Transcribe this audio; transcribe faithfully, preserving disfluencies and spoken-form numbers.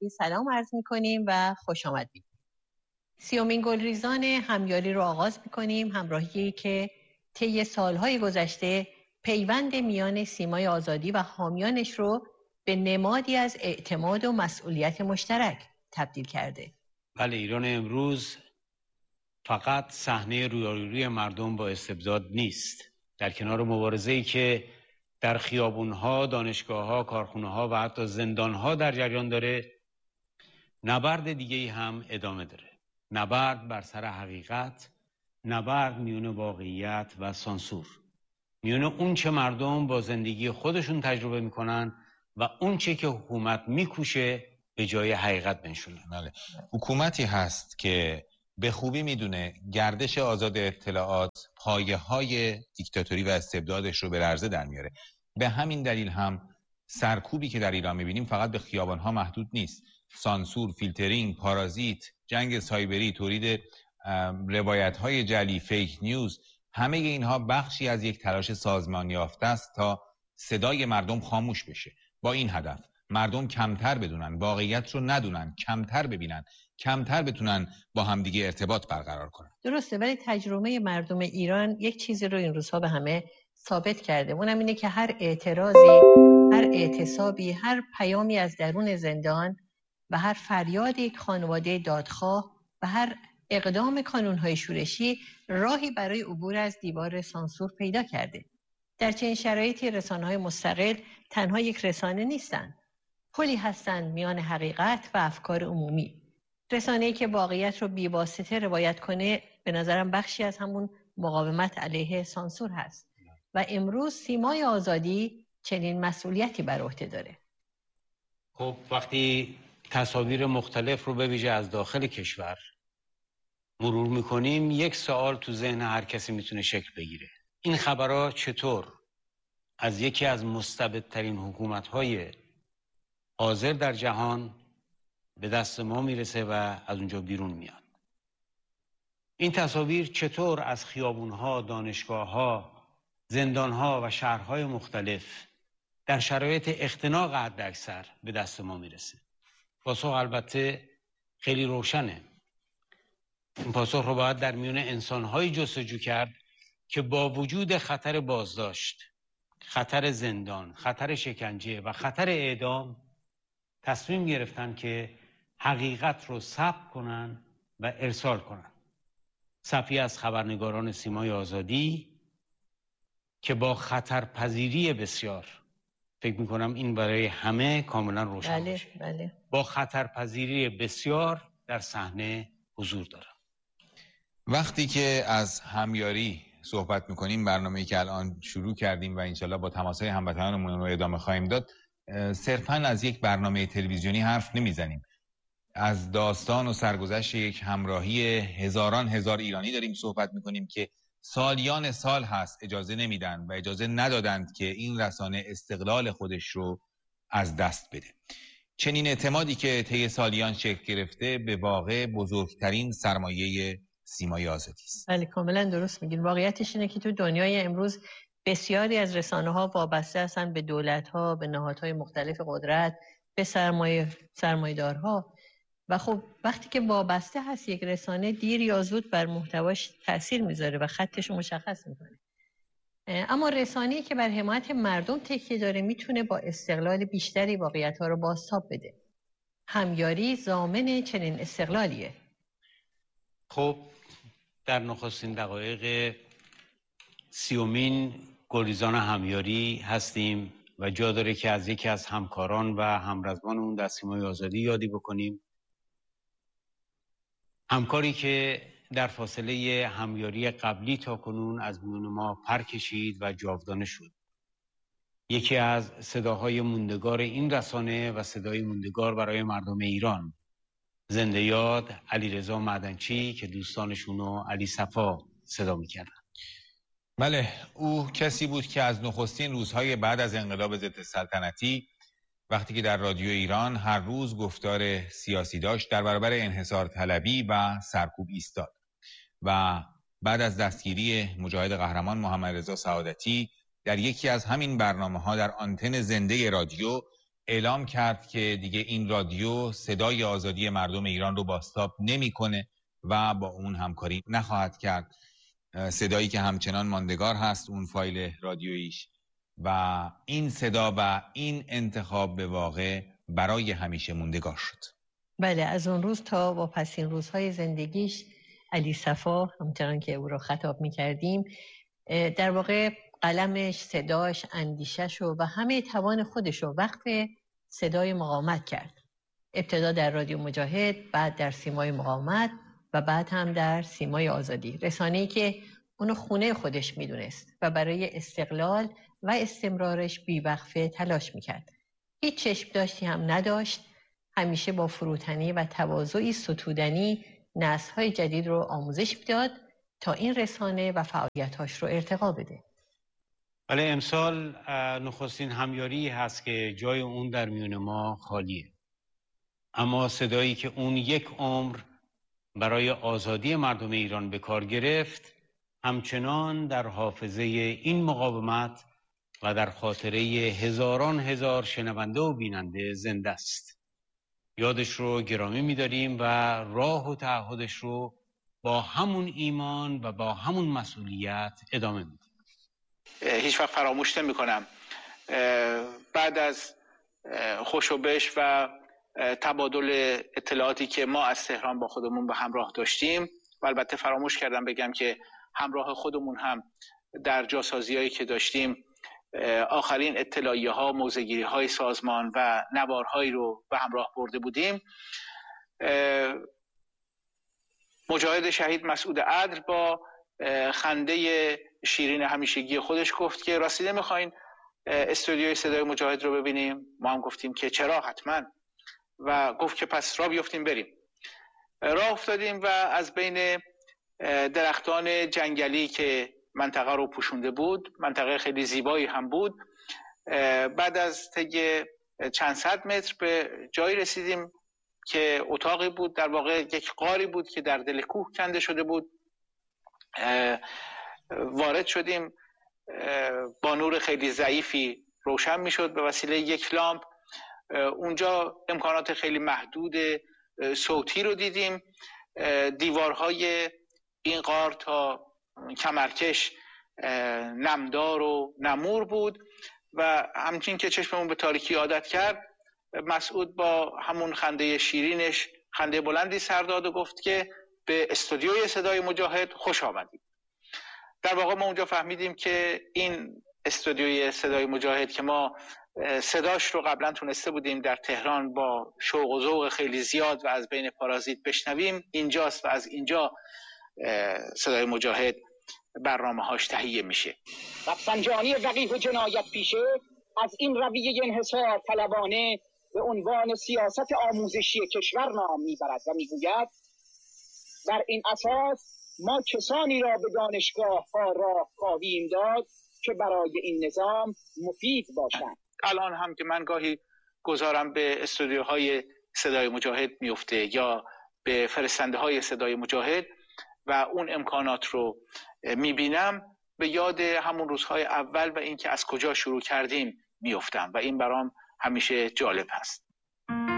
همگی سلام عرض می‌کنیم و خوش آمدید. سیومین گلریزان همیاری رو آغاز می‌کنیم، همراهی که طی سالهای گذشته پیوند میان سیمای آزادی و حامیانش رو به نمادی از اعتماد و مسئولیت مشترک تبدیل کرده. بله، ایران امروز فقط صحنه رویارویی مردم با استبداد نیست. در کنار مبارزه‌ای که در خیابون‌ها، دانشگاه‌ها، کارخونه‌ها و حتی زندان‌ها در جریان داره، نبرد دیگه‌ای هم ادامه داره. نبرد بر سر حقیقت، نبرد میون واقعیت و سانسور. میون اون چه مردم با زندگی خودشون تجربه میکنن و اون چه که حکومت میکوشه به جای حقیقت بنشونه. بله. حکومتی هست که به خوبی میدونه گردش آزاد اطلاعات پایه های دیکتاتوری و استبدادش رو به لرزه در میاره. به همین دلیل هم سرکوبی که در ایران میبینیم فقط به خیابان‌ها محدود نیست. سانسور، فیلترینگ، پارازیت، جنگ سایبری، تولید روایت‌های جعلی، فیک نیوز، همه اینها بخشی از یک تلاش سازمان یافته است تا صدای مردم خاموش بشه. با این هدف مردم کمتر بدونن، واقعیت رو ندونن، کمتر ببینن، کمتر بتونن با همدیگه ارتباط برقرار کنن. درسته، ولی تجربه مردم ایران یک چیزی رو این روزها به همه ثابت کرده. اونم اینه که هر اعتراضی، هر اعتصابی، هر پیامی از درون زندان و هر فریاد یک خانواده دادخواه و هر اقدام کانون‌های شورشی راهی برای عبور از دیوار سانسور پیدا کرده. در چنین شرایطی رسانه‌های مستقل تنها یک رسانه نیستند. پلی هستند میان حقیقت و افکار عمومی. رسانه‌ای که واقعیت رو بی‌واسطه روایت کنه به نظرم بخشی از همون مقاومت علیه سانسور هست و امروز سیمای آزادی چنین مسئولیتی بر عهده داره. خب وقتی تصاویر مختلف رو به ویژه از داخل کشور مرور میکنیم، یک سوال تو ذهن هر کسی میتونه شکل بگیره: این خبرها چطور از یکی از مستبدترین حکومت‌های حاضر در جهان به دست ما میرسه و از اونجا بیرون میاد؟ این تصاویر چطور از خیابون‌ها، دانشگاه‌ها، زندان‌ها و شهرهای مختلف در شرایط اختناق حداکثر به دست ما میرسه؟ پاسخ البته خیلی روشنه. این پاسخ رو باید در میون انسان‌هایی جستجو کرد که با وجود خطر بازداشت، خطر زندان، خطر شکنجه و خطر اعدام تصمیم گرفتن که حقیقت رو ثبت کنن و ارسال کنن. صفی از خبرنگاران سیمای آزادی که با خطرپذیری بسیار، فکر میکنم این برای همه کاملا روشن بله، باشه، بله. با خطرپذیری بسیار در صحنه حضور دارن. وقتی که از همیاری صحبت میکنیم، برنامه‌ای که الان شروع کردیم و انشالله با تماسهای هموطنانمون رو ادامه خواهیم داد، صرفاً از یک برنامه تلویزیونی حرف نمیزنیم. از داستان و سرگذشت یک همراهی هزاران هزار ایرانی داریم صحبت میکنیم که سالیان سال هست اجازه نمیدن و اجازه ندادند که این رسانه استقلال خودش رو از دست بده. چنین اعتمادی که طی سالیان شکل گرفته به واقع بزرگترین سرمایه سیمای آزادی است. بله، کاملا درست میگین. واقعیتش اینه که تو دنیای امروز بسیاری از رسانه‌ها وابسته هستن به دولت‌ها، به نهادهای مختلف قدرت، به سرمایه سرمایه‌دارها و خب وقتی که وابسته هست یک رسانه، دیر یا زود بر محتواش تأثیر میذاره و خطش رو مشخص میکنه. اما رسانه‌ای که بر حمایت مردم تکیه داره میتونه با استقلال بیشتری واقعیت‌ها رو بازتاب بده. همیاری ضامن چنین استقلالیه. خب در نخستین دقایق سیومین گلریزان همیاری هستیم و جا داره که از یکی از همکاران و همرزبانمون در سیمای آزادی یادی بکنیم. همکاری که در فاصله همیاری قبلی تا کنون از میون ما پر کشید و جاودانه شد. یکی از صداهای موندگار این رسانه و صدای موندگار برای مردم ایران، زنده یاد علیرضا معدنچی که دوستانشونو علی صفا صدا می‌کردن. بله، او کسی بود که از نخستین روزهای بعد از انقلاب ضد سلطنتی، وقتی که در رادیو ایران هر روز گفتار سیاسی داشت، در برابر انحصار طلبی و سرکوب ایستاد و بعد از دستگیری مجاهد قهرمان محمد رضا سعادتی در یکی از همین برنامه‌ها در آنتن زنده رادیو اعلام کرد که دیگه این رادیو صدای آزادی مردم ایران رو بازتاب نمیکنه و با اون همکاری نخواهد کرد. صدایی که همچنان ماندگار هست اون فایل رادیویش، و این صدا و این انتخاب به واقع برای همیشه موندگار شد. بله، از اون روز تا واپسین روزهای زندگیش علی صفا، همچنان که او رو خطاب می‌کردیم، در واقع قلمش، صداش، اندیشش و همه توان خودش رو وقف صدای مقاومت کرد. ابتدا در رادیو مجاهد، بعد در سیمای مقاومت و بعد هم در سیمای آزادی، رسانه‌ای که اونو خونه خودش میدونست و برای استقلال و استمرارش بی‌وقفه تلاش میکرد. هیچ چشم داشتی هم نداشت، همیشه با فروتنی و تواضعی ستودنی نسل‌های جدید رو آموزش میداد تا این رسانه و فعالیت‌هاش رو ارتقا بده. ولی امسال نخستین همیاری هست که جای اون در میون ما خالیه. اما صدایی که اون یک عمر برای آزادی مردم ایران به کار گرفت همچنان در حافظه این مقاومت و در خاطره هزاران هزار شنونده و بیننده زنده است. یادش رو گرامی می‌داریم و راه و تعهدش رو با همون ایمان و با همون مسئولیت ادامه میدیم. هیچ وقت فراموش نمی‌کنم بعد از خوشوبش و تبادل اطلاعاتی که ما از تهران با خودمون به همراه داشتیم، و البته فراموش کردم بگم که همراه خودمون هم در جاسازی‌هایی که داشتیم آخرین اطلاعیه‌ها، موضع‌گیری‌های سازمان و نوارهایی رو به همراه برده بودیم. مجاهد شهید مسعود عدل با خنده شیرین همیشگی خودش گفت که راستی نمیخواین استودیوی صدای مجاهد رو ببینیم؟ ما هم گفتیم که چرا، حتما. و گفت که پس راه بیفتیم بریم. راه افتادیم و از بین درختان جنگلی که منطقه رو پوشونده بود، منطقه خیلی زیبایی هم بود، بعد از طی چند صد متر به جایی رسیدیم که اتاقی بود، در واقع یک غاری بود که در دل کوه کنده شده بود. وارد شدیم، با نور خیلی ضعیفی روشن میشد به وسیله یک لامپ. اونجا امکانات خیلی محدود صوتی رو دیدیم. دیوارهای این غار تا کمرکش نمدار و نمور بود و همچین که چشممون به تاریکی عادت کرد، مسعود با همون خنده شیرینش خنده بلندی سر داد و گفت که به استودیوی صدای مجاهد خوش آمدید. در واقع ما اونجا فهمیدیم که این استودیوی صدای مجاهد که ما صداش رو قبلا تونسته بودیم در تهران با شوق و ذوق خیلی زیاد و از بین پارازیت بشنویم، اینجاست و از اینجا صدای مجاهد برنامه هاش تهیه میشه. رفسنجانی وقیح و جنایت پیشه از این رویه انحصار طلبانه به عنوان سیاست آموزشی کشور نام میبرد و میگوید بر این اساس ما کسانی را به دانشگاه ها راه خواهیم داد که برای این نظام مفید باشند. الان هم که من گاهی گذارم به استودیوهای صدای مجاهد میفته یا به فرستنده های صدای مجاهد و اون امکانات رو میبینم، به یاد همون روزهای اول و اینکه از کجا شروع کردیم میفتم و این برام همیشه جالب هست.